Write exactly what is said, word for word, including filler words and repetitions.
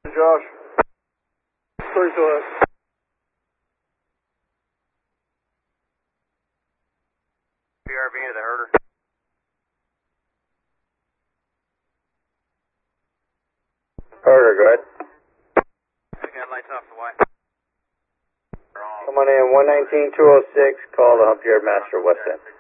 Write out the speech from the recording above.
Josh. Three to it. P R V into the herder. Herder, go ahead. I got lights off the white. Come on in, one nineteen two oh six, call the Hump Yard Master, West End.